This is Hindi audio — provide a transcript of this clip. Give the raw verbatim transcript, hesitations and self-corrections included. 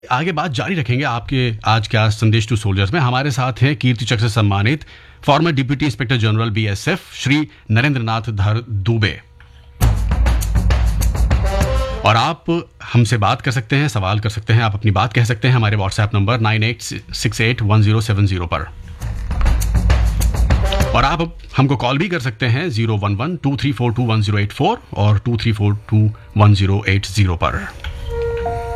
आगे बात जारी रखेंगे आपके आज क्या संदेश टू सोल्जर्स में। हमारे साथ हैं कीर्ति चक्र से सम्मानित farmer deputy inspector general BSF Shri Narendra नाथ धर दुबे। और आप हमसे बात कर सकते हैं, सवाल कर सकते हैं, आप अपनी बात कह सकते हैं हमारे WhatsApp number nine eight six eight one zero seven zero पर। और आप हमको कॉल भी कर सकते हैं zero one one two three four to one zero eight four और to three four to one zero eight zero पर।